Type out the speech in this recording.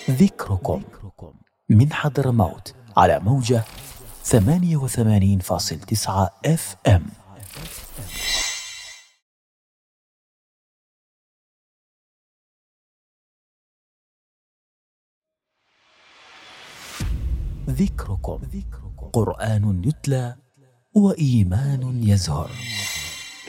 ذكركم من حضرموت على موجة 88.9 FM. ذكركم قرآن يتلى وإيمان يزهر.